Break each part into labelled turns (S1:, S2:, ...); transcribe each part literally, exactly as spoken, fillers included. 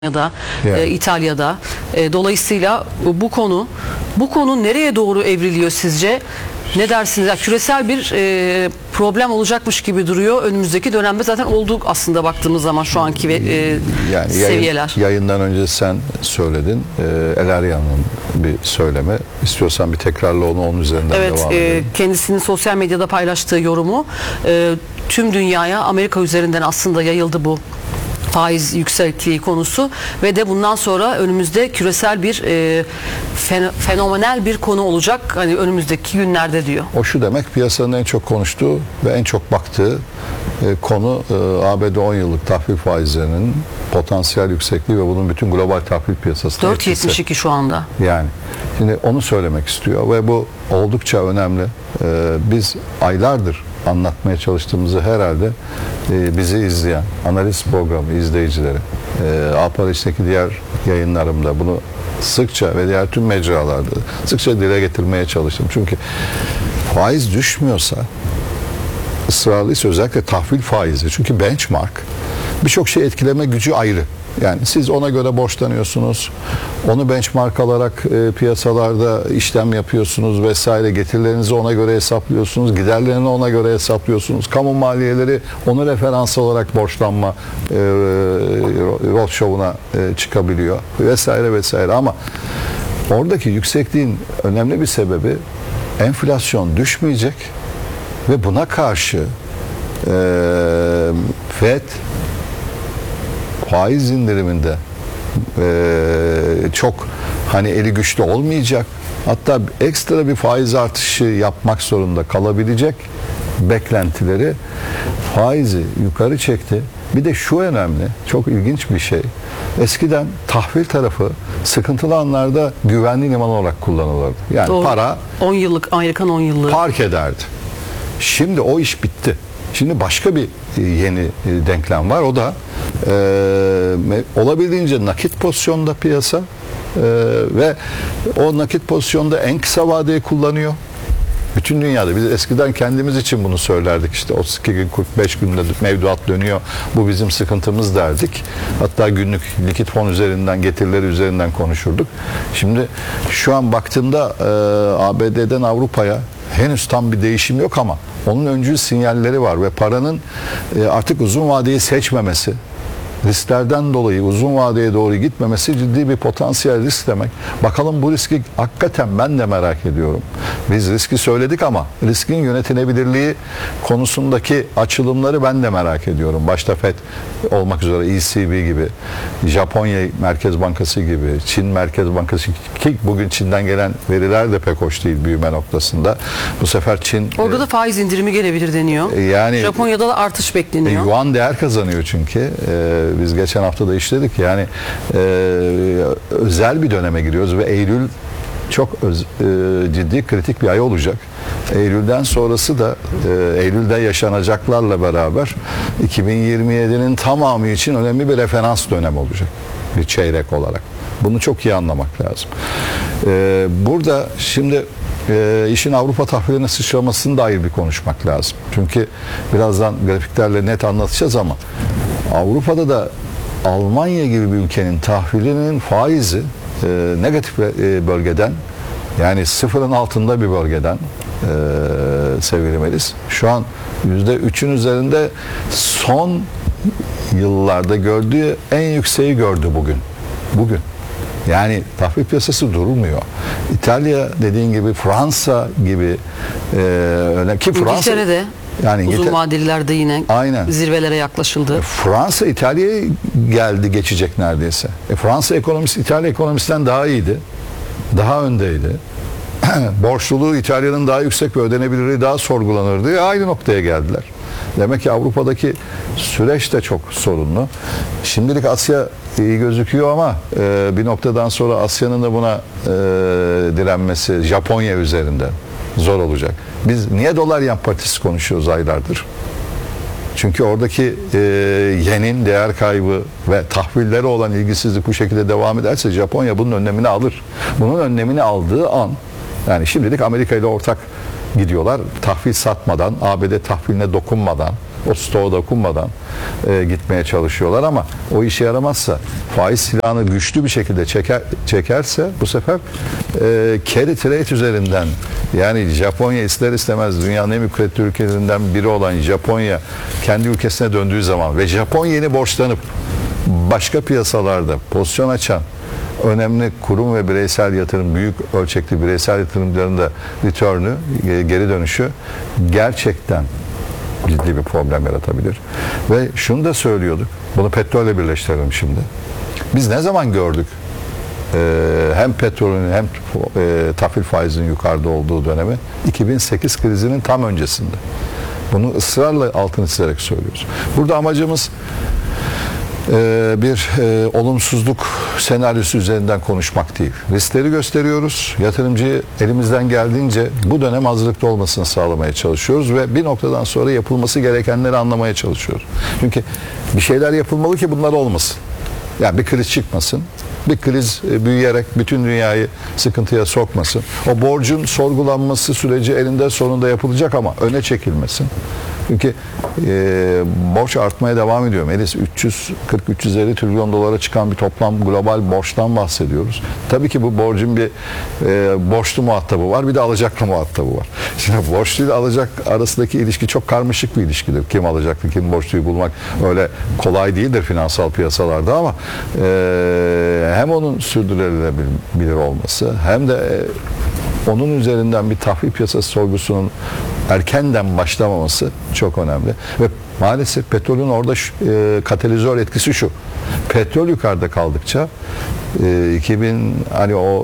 S1: ya da
S2: Yani.
S1: e, İtalya'da. E, dolayısıyla bu konu bu konu nereye doğru evriliyor sizce? Ne dersiniz? Ya, küresel bir e, problem olacakmış gibi duruyor. Önümüzdeki dönemde zaten olduk aslında baktığımız zaman şu anki ve e,
S2: yani
S1: seviyeler.
S2: Yayın, yayından önce sen söyledin. E, Elarya'nın bir söyleme. İstiyorsan bir tekrarla onu onun üzerinden
S1: Evet,
S2: devam
S1: e,
S2: edelim.
S1: kendisinin sosyal medyada paylaştığı yorumu e, tüm dünyaya Amerika üzerinden aslında yayıldı bu faiz yüksekliği konusu ve de bundan sonra önümüzde küresel bir e, fen, fenomenal bir konu olacak hani önümüzdeki günlerde diyor.
S2: O şu demek, piyasanın en çok konuştuğu ve en çok baktığı e, konu e, A B D on yıllık tahvil faizlerinin potansiyel yüksekliği ve bunun bütün global tahvil piyasasına
S1: dört yetmiş iki şu anda.
S2: Yani şimdi onu söylemek istiyor ve bu oldukça önemli. E, biz aylardır anlatmaya çalıştığımızı herhalde e, bizi izleyen analiz programı izleyicileri, e, Alparis'teki diğer yayınlarımda bunu sıkça ve diğer tüm mecralarda sıkça dile getirmeye çalıştım. Çünkü faiz düşmüyorsa, ısrarlıysa özellikle tahvil faizi, çünkü benchmark birçok şey etkileme gücü ayrı. Yani siz ona göre borçlanıyorsunuz, onu benchmark alarak e, piyasalarda işlem yapıyorsunuz vesaire, getirilerinizi ona göre hesaplıyorsunuz, giderlerini ona göre hesaplıyorsunuz, kamu maliyeleri onu referans olarak borçlanma e, roadshow'una e, çıkabiliyor vesaire vesaire, ama oradaki yüksekliğin önemli bir sebebi enflasyon düşmeyecek ve buna karşı e, Fed faiz indiriminde e, çok hani eli güçlü olmayacak, hatta ekstra bir faiz artışı yapmak zorunda kalabilecek beklentileri faizi yukarı çekti. Bir de şu önemli, çok ilginç bir şey. Eskiden tahvil tarafı sıkıntılı anlarda güvenli liman olarak kullanılırdı. Yani
S1: Doğru.
S2: para
S1: on yıllık Amerikan on yıllığı
S2: park ederdi. Şimdi o iş bitti. Şimdi başka bir yeni denklem var. O da e, olabildiğince nakit pozisyonda piyasa e, ve o nakit pozisyonda en kısa vadeyi kullanıyor. Bütün dünyada biz eskiden kendimiz için bunu söylerdik, işte otuz iki gün kırk beş günde mevduat dönüyor, bu bizim sıkıntımız derdik. Hatta günlük likit fon üzerinden, getirileri üzerinden konuşurduk. Şimdi şu an baktığımda e, A B D'den Avrupa'ya henüz tam bir değişim yok ama onun öncül sinyalleri var ve paranın e, artık uzun vadeyi seçmemesi, risklerden dolayı uzun vadeye doğru gitmemesi ciddi bir potansiyel risk demek. Bakalım bu riski hakikaten ben de merak ediyorum. Biz riski söyledik ama riskin yönetilebilirliği konusundaki açılımları ben de merak ediyorum. Başta Fed olmak üzere E C B gibi, Japonya Merkez Bankası gibi, Çin Merkez Bankası, ki bugün Çin'den gelen veriler de pek hoş değil büyüme noktasında. Bu sefer Çin...
S1: Orada da faiz indirimi gelebilir deniyor.
S2: Yani
S1: Japonya'da da artış bekleniyor.
S2: Yuan değer kazanıyor çünkü. Ee, biz geçen hafta da işledik. Yani e, özel bir döneme giriyoruz ve Eylül çok öz, e, ciddi kritik bir ay olacak. Eylül'den sonrası da e, Eylül'de yaşanacaklarla beraber iki bin yirmi yedi'nin tamamı için önemli bir referans dönem olacak. Bir çeyrek olarak. Bunu çok iyi anlamak lazım. E, burada şimdi e, işin Avrupa tahviline sıçramasını da ayrı bir konuşmak lazım. Çünkü birazdan grafiklerle net anlatacağız ama Avrupa'da da Almanya gibi bir ülkenin tahvilinin faizi e, negatif e, bölgeden, yani sıfırın altında bir bölgeden e, sevgili Melis. Şu an yüzde üçün üzerinde, son yıllarda gördüğü en yükseği gördü bugün. Bugün. Yani tahvil piyasası durulmuyor. İtalya dediğin gibi, Fransa gibi e, önemli ki Fransa...
S1: İngiltere'de
S2: Yani
S1: uzun
S2: İngiltere,
S1: vadelilerde yine
S2: aynen,
S1: zirvelere yaklaşıldı.
S2: Fransa İtalya'ya geldi, geçecek neredeyse. E, Fransa ekonomisi İtalya ekonomisinden daha iyiydi. Daha öndeydi. Borçluluğu İtalya'nın daha yüksek ve ödenebilirliği daha sorgulanırdı. E, aynı noktaya geldiler. Demek ki Avrupa'daki süreç de çok sorunlu. Şimdilik Asya iyi gözüküyor ama e, bir noktadan sonra Asya'nın da buna e, direnmesi Japonya üzerinde zor olacak. Biz niye dolar yan partisi konuşuyoruz aylardır? Çünkü oradaki e, yenin değer kaybı ve tahvillere olan ilgisizlik bu şekilde devam ederse Japonya bunun önlemini alır. Bunun önlemini aldığı an, yani şimdilik Amerika ile ortak gidiyorlar. Tahvil satmadan, A B D tahviline dokunmadan o stoğa dokunmadan e, gitmeye çalışıyorlar ama o işe yaramazsa, faiz silahını güçlü bir şekilde çeker, çekerse bu sefer e, carry trade üzerinden, yani Japonya ister istemez dünyanın en büyük kredi ülkelerinden biri olan Japonya kendi ülkesine döndüğü zaman ve Japon yeni borçlanıp başka piyasalarda pozisyon açan önemli kurum ve bireysel yatırım, büyük ölçekli bireysel yatırımcıların da return'ü, geri dönüşü gerçekten ciddi bir problem yaratabilir. Ve şunu da söylüyorduk, bunu petrolle birleştirelim şimdi. Biz ne zaman gördük ee, hem petrolün hem e, tahvil faizinin yukarıda olduğu dönemi? iki bin sekiz krizinin tam öncesinde. Bunu ısrarla altını çizerek söylüyoruz. Burada amacımız Ee, bir e, olumsuzluk senaryosu üzerinden konuşmak değil. Riskleri gösteriyoruz. Yatırımcıyı elimizden geldiğince bu dönem hazırlıklı olmasını sağlamaya çalışıyoruz ve bir noktadan sonra yapılması gerekenleri anlamaya çalışıyoruz. Çünkü bir şeyler yapılmalı ki bunlar olmasın. Yani bir kriz çıkmasın. Bir kriz e, büyüyerek bütün dünyayı sıkıntıya sokmasın. O borcun sorgulanması süreci elinde sonunda yapılacak ama öne çekilmesin. Çünkü e, borç artmaya devam ediyor. Melis üç yüz kırk üç yüz elli trilyon dolara çıkan bir toplam global borçtan bahsediyoruz. Tabii ki bu borcun bir e, borçlu muhatabı var, bir de alacaklı muhatabı var. Şimdi borçlu ile alacak arasındaki ilişki çok karmaşık bir ilişkidir. Kim alacaklı, kim borçluyu bulmak öyle kolay değildir finansal piyasalarda ama e, hem onun sürdürülebilir olması hem de e, onun üzerinden bir tahvil piyasası sorgusunun erkenden başlamaması çok önemli. Ve maalesef petrolün orada şu, e, katalizör etkisi şu. Petrol yukarıda kaldıkça e, iki bin hani o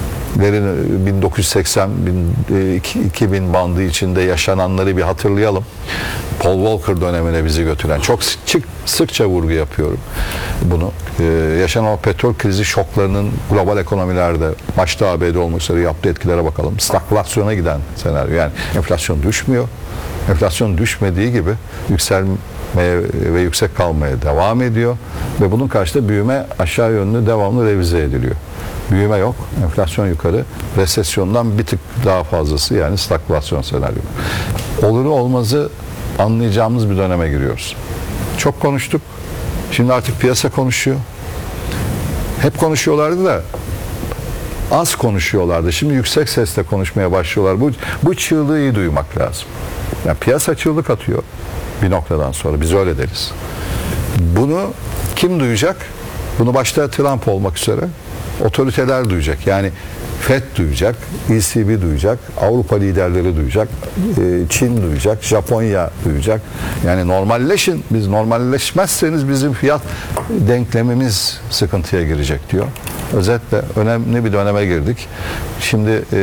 S2: bin dokuz yüz seksen iki bin bandı içinde yaşananları bir hatırlayalım. Paul Volcker dönemine bizi götüren, çok sık, sıkça vurgu yapıyorum bunu. Ee, yaşanan o petrol krizi şoklarının global ekonomilerde, başta A B D olmak üzere yaptığı etkilere bakalım. Stagflasyona giden senaryo. Yani enflasyon düşmüyor. Enflasyon düşmediği gibi yükselmeye ve yüksek kalmaya devam ediyor. Ve bunun karşısında büyüme aşağı yönlü devamlı revize ediliyor. Büyüme yok, enflasyon yukarı, resesyondan bir tık daha fazlası, yani stagflasyon senaryo. Oluru olmazı anlayacağımız bir döneme giriyoruz. Çok konuştuk. Şimdi artık piyasa konuşuyor. Hep konuşuyorlardı da az konuşuyorlardı. Şimdi yüksek sesle konuşmaya başlıyorlar. Bu, bu çığlığı iyi duymak lazım. Yani piyasa çığlık atıyor bir noktadan sonra. Biz öyle deriz. Bunu kim duyacak? Bunu başta Trump olmak üzere otoriteler duyacak. Yani F E D duyacak, E C B duyacak, Avrupa liderleri duyacak, Çin duyacak, Japonya duyacak. Yani normalleşin, biz normalleşmezseniz bizim fiyat denklemimiz sıkıntıya girecek diyor. Özetle önemli bir döneme girdik. Şimdi e,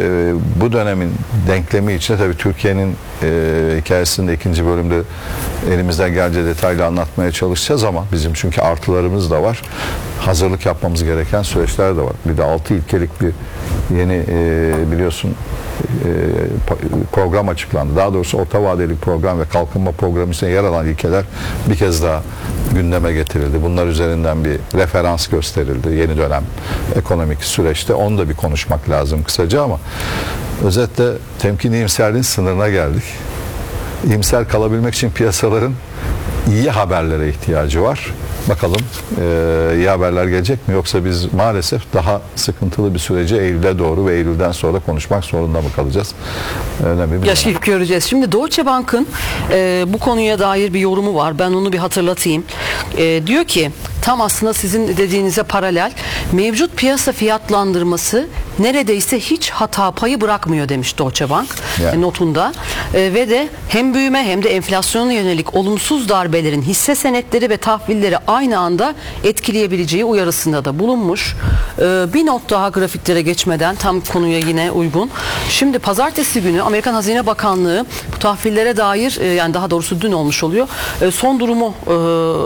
S2: bu dönemin denklemi içinde tabii Türkiye'nin e, hikayesinde ikinci bölümde elimizden gelince detaylı anlatmaya çalışacağız ama bizim çünkü artılarımız da var. Hazırlık yapmamız gereken süreçler de var. Bir de altı ilkelik bir yeni e, biliyorsun e, program açıklandı. Daha doğrusu orta vadeli program ve kalkınma programı içinde yer alan ilkeler bir kez daha gündeme getirildi. Bunlar üzerinden bir referans gösterildi. Yeni dönem ekonomik süreçte onu da bir konuşmak lazım kısaca ama özetle temkinli iyimserliğin sınırına geldik. İyimser kalabilmek için piyasaların iyi haberlere ihtiyacı var. Bakalım e, iyi haberler gelecek mi, yoksa biz maalesef daha sıkıntılı bir sürece Eylül'e doğru ve Eylül'den sonra konuşmak zorunda mı kalacağız? Önemli bir
S1: Yaşayıp göreceğiz. Şimdi Deutsche Bank'ın e, bu konuya dair bir yorumu var. Ben onu bir hatırlatayım. E, diyor ki tam aslında sizin dediğinize paralel, mevcut piyasa fiyatlandırması neredeyse hiç hata payı bırakmıyor demiş Deutsche Bank
S2: yani.
S1: notunda. E, ve de hem büyüme hem de enflasyona yönelik olumsuz darbelerin hisse senetleri ve tahvilleri aynı anda etkileyebileceği uyarısında da bulunmuş. E, bir not daha grafiklere geçmeden, tam konuya yine uygun. Şimdi pazartesi günü Amerikan Hazine Bakanlığı bu tahvillere dair, e, yani daha doğrusu dün olmuş oluyor, e, son durumu e,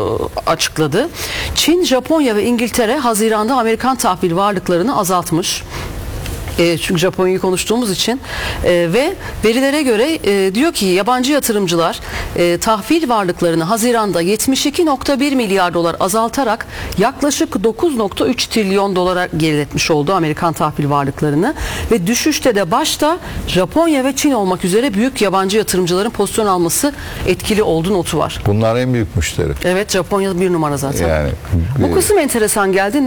S1: açıkladı. Çin, Japonya ve İngiltere Haziran'da Amerikan tahvil varlıklarını azaltmış. E, çünkü Japonya'yı konuştuğumuz için E, ve verilere göre e, diyor ki yabancı yatırımcılar e, tahvil varlıklarını Haziran'da yetmiş iki nokta bir milyar dolar azaltarak yaklaşık dokuz nokta üç trilyon dolara geriletmiş oldu Amerikan tahvil varlıklarını ve düşüşte de başta Japonya ve Çin olmak üzere büyük yabancı yatırımcıların pozisyon alması etkili oldu notu var.
S2: Bunlar en büyük müşteri.
S1: Evet, Japonya bir numara zaten.
S2: Yani
S1: Bu kısım enteresan geldi.